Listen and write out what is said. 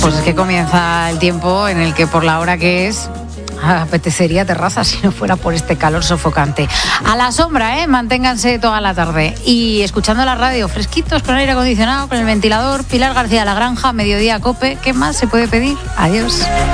Pues es que comienza el tiempo en el que por la hora que es apetecería terraza si no fuera por este calor sofocante. A la sombra, manténganse toda la tarde. Y escuchando la radio, fresquitos, con aire acondicionado, con el ventilador. Pilar García La Granja, Mediodía Cope. ¿Qué más se puede pedir? Adiós.